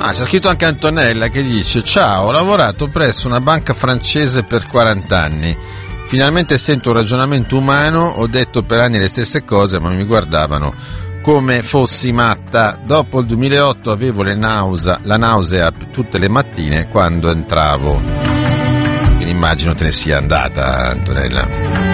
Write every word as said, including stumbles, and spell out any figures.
Ah, c'è scritto anche Antonella che dice: ciao, ho lavorato presso una banca francese per quaranta anni. Finalmente sento un ragionamento umano, ho detto per anni le stesse cose, ma mi guardavano come fossi matta. Dopo il duemilaotto avevo le nausea, la nausea tutte le mattine quando entravo. Quindi immagino te ne sia andata, Antonella.